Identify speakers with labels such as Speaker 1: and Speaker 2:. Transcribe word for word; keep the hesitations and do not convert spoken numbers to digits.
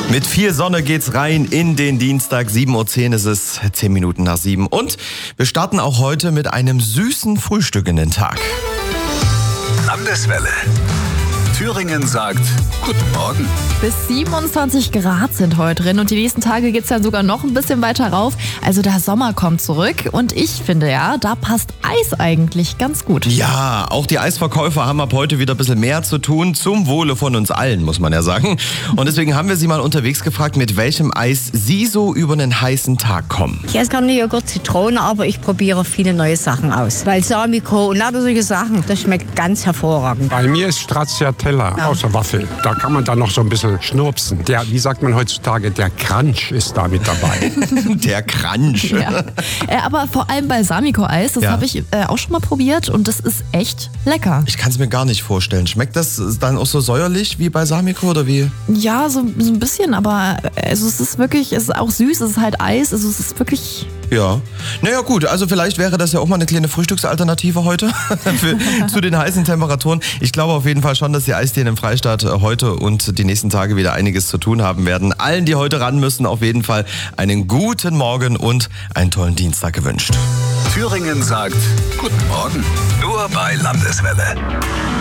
Speaker 1: Mit viel Sonne geht's rein in den Dienstag. sieben Uhr zehn ist es, zehn Minuten nach sieben. Und wir starten auch heute mit einem süßen Frühstück in den Tag.
Speaker 2: Landeswelle. Thüringen sagt Guten Morgen.
Speaker 3: Bis siebenundzwanzig Grad sind heute drin und die nächsten Tage geht's dann sogar noch ein bisschen weiter rauf. Also der Sommer kommt zurück und ich finde ja, da passt Eis eigentlich ganz gut.
Speaker 1: Ja, auch die Eisverkäufer haben ab heute wieder ein bisschen mehr zu tun, zum Wohle von uns allen, muss man ja sagen. Und deswegen haben wir sie mal unterwegs gefragt, mit welchem Eis sie so über einen heißen Tag kommen.
Speaker 4: Ich esse gerne Joghurt, Zitrone, aber ich probiere viele neue Sachen aus. Balsamico und lauter solche Sachen, das schmeckt ganz hervorragend.
Speaker 5: Bei mir ist Stracciatella aus der Waffel. Da kann man dann noch so ein bisschen schnurpsen. Der, wie sagt man heutzutage, der Crunch ist da mit dabei.
Speaker 1: Der Crunch.
Speaker 3: Ja. Äh, aber vor allem Balsamico-Eis, das
Speaker 1: Ja.
Speaker 3: habe ich äh, auch schon mal probiert und das ist echt lecker.
Speaker 1: Ich kann es mir gar nicht vorstellen. Schmeckt das dann auch so säuerlich wie Balsamico oder wie?
Speaker 3: Ja, so, so ein bisschen, aber also es ist wirklich, es ist auch süß, es ist halt Eis, also es ist wirklich...
Speaker 1: Ja. Naja gut, also vielleicht wäre das ja auch mal eine kleine Frühstücksalternative heute für, zu den heißen Temperaturen. Ich glaube auf jeden Fall schon, dass die Eisdielen im Freistaat heute und die nächsten Tage wieder einiges zu tun haben werden. Allen, die heute ran müssen, auf jeden Fall einen guten Morgen und einen tollen Dienstag gewünscht.
Speaker 2: Thüringen sagt Guten Morgen. Nur bei Landeswelle.